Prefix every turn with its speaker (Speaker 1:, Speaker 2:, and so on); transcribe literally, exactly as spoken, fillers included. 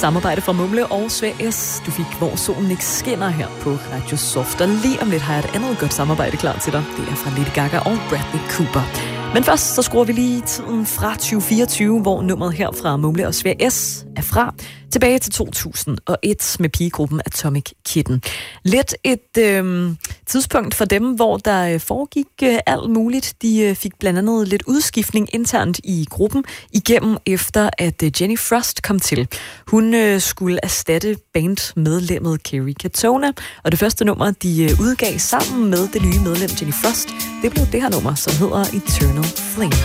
Speaker 1: samarbejde fra Mumle og Svær S. Du fik Hvor solen ikke skinner her på Radio Soft. Og lige om lidt har jeg et andet godt samarbejde klar til dig. Det er fra Lady Gaga og Bradley Cooper. Men først så skruer vi lige tiden fra tyve fireogtyve, hvor nummeret her fra Mumle og Svær S er fra, tilbage til to tusind og et med pigegruppen Atomic Kitten. Lidt et øh, tidspunkt for dem, hvor der foregik øh, alt muligt. De øh, fik blandt andet lidt udskiftning internt i gruppen igennem efter, at øh, Jenny Frost kom til. Hun øh, skulle erstatte bandmedlemmet Kerry Katona, og det første nummer, de øh, udgav sammen med det nye medlem Jenny Frost, det blev det her nummer, som hedder Eternal Flame.